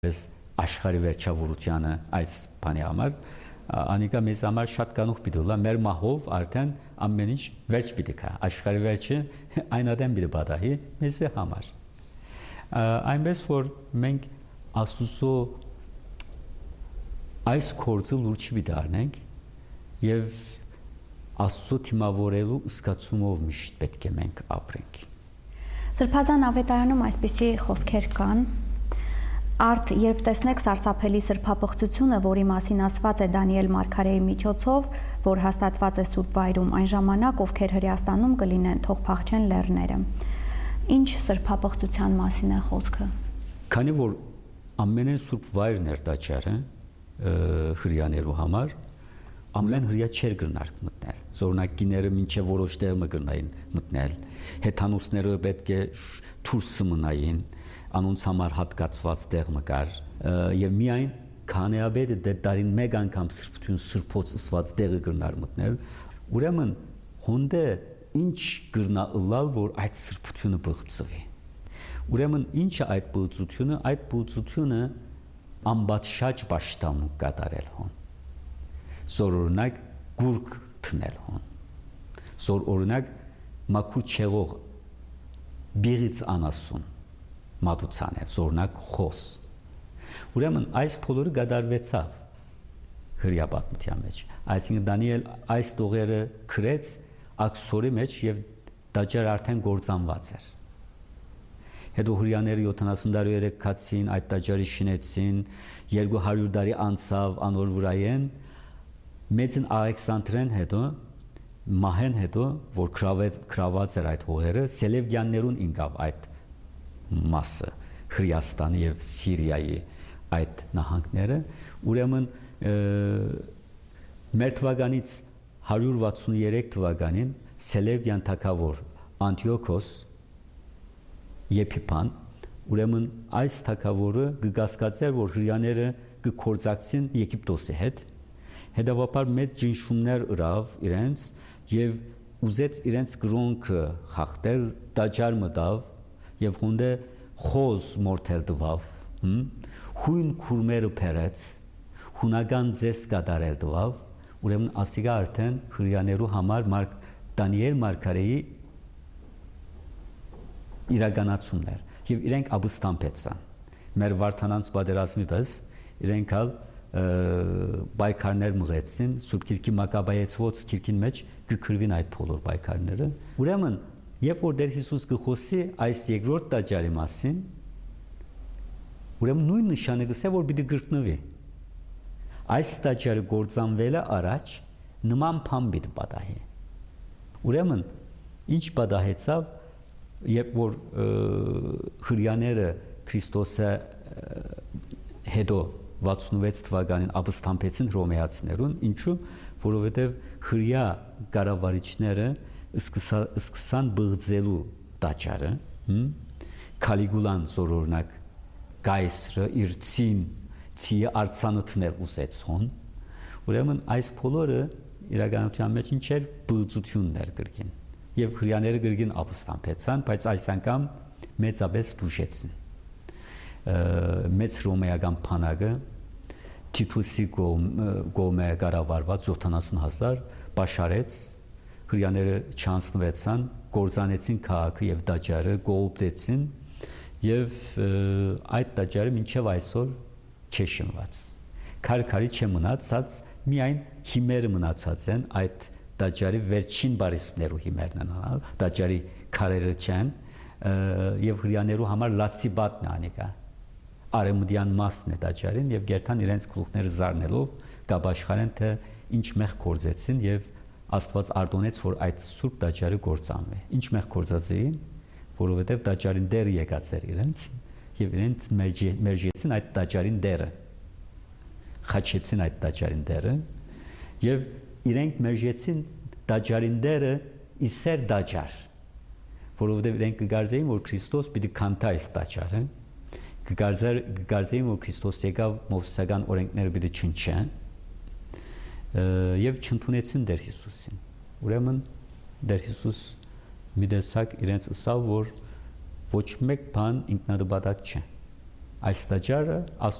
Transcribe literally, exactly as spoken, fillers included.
Ես աշխարհի վերջավորությանը այս բանի համար անիկա մեզ համար շատ կանուխ պիտի լա մեր մահով արդեն ամեն ինչ վերջ պիտի կա աշխարհի վերջը այնադեմ պիտի բադահի մեզ համար այնպես որ մենք Աստծո այս կորձը լուրջ պիտի առնենք եւ Աստծո թիմավորելու զգացումով միշտ պետք է մենք ապրենք Սրբազան ավետարանում այսպիսի խոսքեր կան Արդ երբ տեսնեք սարսափելի սրբապղծությունը, որի մասին ասված է Դանիել Մարգարեի միջոցով, որ հաստատված է Սուրբ Վայրում, այն ժամանակ ովքեր Հրեաստանում կլինեն, թող փախչեն լեռները։ Ինչ սրբապղծության մասին է խոսքը։ Քանի որ ամենեն Սուրբ Վայրն էր տաճարը հրեաներու համար, ամեն հրեա չէր գնար մտնել։ Զորնակիները մինչև որոշ տեղ մգնային մտնել։ Հեթանոսները պետք է դուրս մնային անոնց համար հատկացված տեղ մկար եւ միայն քանեաբեդը դե տարին մեկ անգամ սրբություն սրբոց ըսված տեղը գրնար մտնել ուրեմն հոնդե ինչ գրնա ըլալ որ այդ սրբությունը բղծվի ուրեմն ինչը այդ բղծությունը այդ բղծությունը ամբատշաճ պաշտամու կատարել հոն զոր օրինակ գուրկ թնել հոն զոր օրինակ մաքուր չեղող բիղից անասուն մատուցան է, զորնակ խոս։ Ուրեմն այս փոլորը գդարվեցավ հրյա պատմության մեջ։ Այսինքն Դանիել այս տողերը քրեց աքսորի մեջ եւ տաճար արդեն գործանված էր։ Հետո հրյաները յոթանասուն տարի երեք քացին, այդ տաճարի շինեցին, երկու հարյուր տարի անցավ անոր վրայեն, մեծն Ալեքսանդրեն հետո մահեն հետո, որ քրաված էր այդ հողերը, Սելևկյաններուն ինկավ այդ մասը Հրեաստանի եւ Սիրիայի այդ նահանգները ուրեմն մեր թվականից հարյուր վաթսուններեք թվականին Սելևկյան թագավոր Անտիոքոս Եփիփան ուրեմն այս թագավորը գգասկածեր որ հրեաները կկործակցին Եգիպտոսի հետ հետևաբար մեծ ջնշումներ ըրավ իրենց եւ ուզեց իրենց գրոնքը խախտել տաճար մտավ եւ հոնդե խոզ մորթեր դվավ հույն քուրմերը փերեց հունական ձես կատարել դվավ ուրեմն ասիգա արդեն հրյաներու համար մարկ Դանիել Մարգարեի իրականացումներ եւ իրենք աբստամբեցան մեր վարդանանց պատերազմի պես իրենք ալ բայկարներ մղեցին Սուրբ Գիրքի Մակաբայեցված Գիրքին մեջ գկրվին այդ բոլոր բայկարները ուրեմն Երբ որ Տեր Հիսուս գխոսի այս երկրորդ տաճարի մասին, ուրեմն նույն նշանը գսե որ պիտի գրկնվի։ Այս տաճարը գործանվելը առաջ նման բան պիտի պատահի։ Ուրեմն ինչ պատահեցավ, երբ որ հրյաները Քրիստոսը հետո վաթսունվեց թվականին ապստամբեցին հռոմեացիներուն, ինչու, որովհետև հրյա կառավարիչները սկսան բղձելու տաճարը Կալիգուլան զորօրինակ Գայսրը իր ցին ցի արցանը տնել ուզեց հոն ուրեմն այս բոլորը իրականության մեջ ինչ էր բղծություններ գրքին եւ հրյաները գրքին ապստամբեցան բայց այս անգամ մեծապես դուժեցին մեծ ռոմեական փանագը Տիտուսի կողմէ կառավարված յոթանասուն հազար բաշարեց հրյաները չանցնվեցան, գործանեցին քաղաքը եւ տաճարը, գողոպտեցին եւ այդ տաճարը մինչեւ այսօր չի շնված։ Քարքարի չմնացած միայն հիմերը մնացած են այդ տաճարի վերջին բարիսպներու հիմերն են անալ, տաճարի քարերը չեն եւ հրյաներու համար լացիբատն է անիկա։ Արեմուդյան մասն է տաճարին եւ գերտան իրենց գլուխները զարնելով կապաշխարեն թե ինչ մեղ կործեցին եւ Աստված արտոնեց, որ այդ սուրբ տաճարը գործանվի։ Ինչ մեղ գործած էին, որովհետև տաճարին դերը եկած էր իրենց, եւ իրենց մերժեցին այդ տաճարին դերը։ Խաչեցին այդ տաճարին դերը, եւ իրենք մերժեցին տաճարին դերը իսեր տաճար, որովհետև իրենք կգարձեին, որ Քրիստոս պիտի քանթա այս տաճարը, կգարձեին, որ Քրիստոս եկավ մովսեսական օրենքները պիտի չնչեն, եւ չընդունեցին Տեր Հիսուսին։ Ուրեմն Տեր Հիսուս մի տեսակ իրենց ասավ որ ոչ մեկ բան ինքնադեպադակ չէ։ այս տաճարը